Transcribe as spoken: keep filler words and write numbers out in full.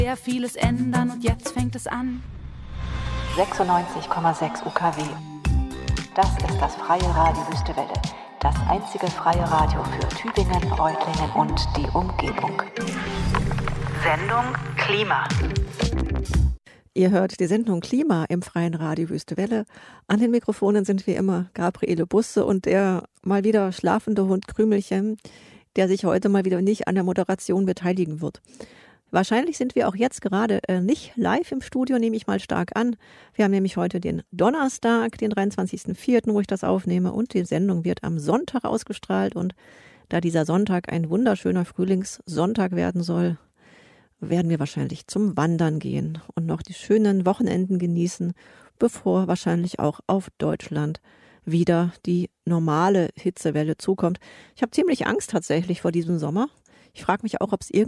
Sehr vieles ändern und jetzt fängt es an. sechsundneunzig Komma sechs U K W. Das ist das freie Radio Wüstewelle. Das einzige freie Radio für Tübingen, Reutlingen und die Umgebung. Sendung Klima. Ihr hört die Sendung Klima im freien Radio Wüstewelle. An den Mikrofonen sind wie immer Gabriele Busse und der mal wieder schlafende Hund Krümelchen, der sich heute mal wieder nicht an der Moderation beteiligen wird. Wahrscheinlich sind wir auch jetzt gerade äh, nicht live im Studio, nehme ich mal stark an. Wir haben nämlich heute den Donnerstag, den dreiundzwanzigsten vierten, wo ich das aufnehme, und die Sendung wird am Sonntag ausgestrahlt. Und da dieser Sonntag ein wunderschöner Frühlingssonntag werden soll, werden wir wahrscheinlich zum Wandern gehen und noch die schönen Wochenenden genießen, bevor wahrscheinlich auch auf Deutschland wieder die normale Hitzewelle zukommt. Ich habe ziemlich Angst tatsächlich vor diesem Sommer. Ich frage mich auch, ob es irgendwie